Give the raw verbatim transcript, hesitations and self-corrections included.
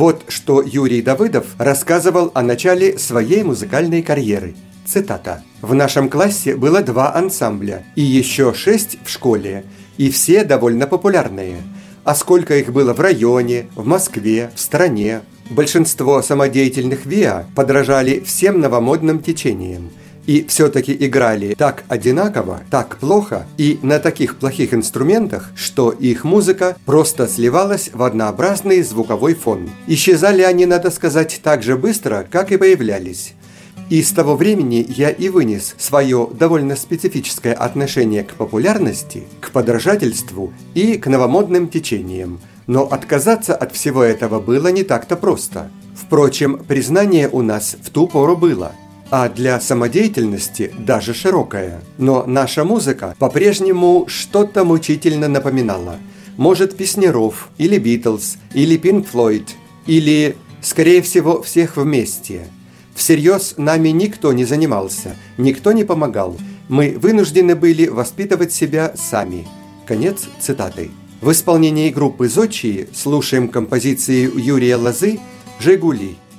Вот что Юрий Давыдов рассказывал о начале своей музыкальной карьеры. Цитата. «В нашем классе было два ансамбля и еще шесть в школе, и все довольно популярные. А сколько их было в районе, в Москве, в стране. Большинство самодеятельных ВИА подражали всем новомодным течениям. И все-таки играли так одинаково, так плохо и на таких плохих инструментах, что их музыка просто сливалась в однообразный звуковой фон. Исчезали они, надо сказать, так же быстро, как и появлялись. И с того времени я и вынес свое довольно специфическое отношение к популярности, к подражательству и к новомодным течениям. Но отказаться от всего этого было не так-то просто. Впрочем, признание у нас в ту пору было, а для самодеятельности даже широкое. Но наша музыка по-прежнему что-то мучительно напоминала. Может, Песняров, или Битлз, или Пинк Флойд, или, скорее всего, всех вместе. Всерьез нами никто не занимался, никто не помогал. Мы вынуждены были воспитывать себя сами». Конец цитаты. В исполнении группы «Зодчие» слушаем композицию Юрия Лозы «Жигули».